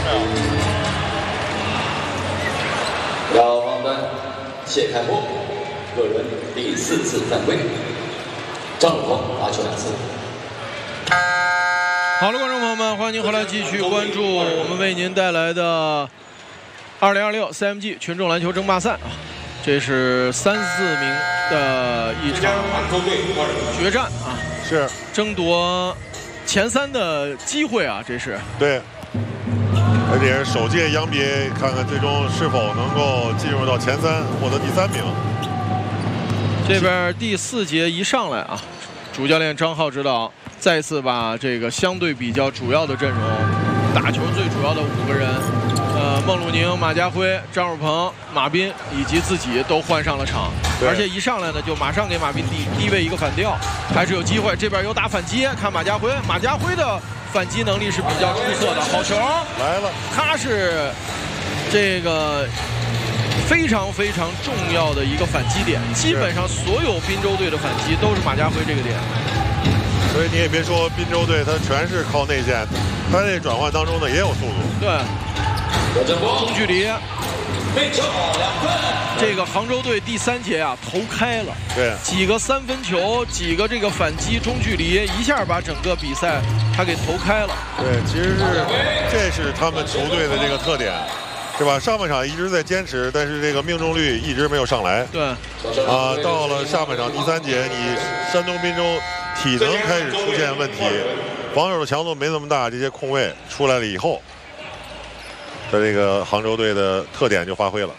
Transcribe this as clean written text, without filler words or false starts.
要黄端谢开波，个人第4次犯规，张鲁鹏罚球2次。 好的，观众朋友们，欢迎您回来继续关注我们为您带来的2026 CMG 群众篮球争霸赛啊，这是3、4名的一场决战啊， 是争夺前3的机会啊，这是对。而且是首届央NBA，看看最终是否能够进入到前3，获得第3名。 这边第4节一上来啊，主教练张浩指导再次把这个相对比较主要的阵容，打球最主要的5个人，孟鲁宁、马家辉、张汝鹏、马斌以及自己都换上了场，而且一上来呢就马上给马斌低位一个反吊，还是有机会。这边有打反击，看马家辉的反击能力是比较出色的，好球来了， 他是这个非常非常重要的一个反击点，基本上所有滨州队的反击都是马家辉这个点。 所以你也别说滨州队，他全是靠内线，他这转换当中呢也有速度。 对，中距离，这个杭州队第3节啊投开了， 对， 几个3分球，几个这个反击中距离，一下把整个比赛他给投开了。 对，其实这是他们球队的这个特点，是吧？上半场一直在坚持，但是这个命中率一直没有上来。 对， 到了下半场第3节，你山东滨州体能开始出现问题，防守的强度没那么大，这些空位出来了以后，他这个杭州队的特点就发挥了。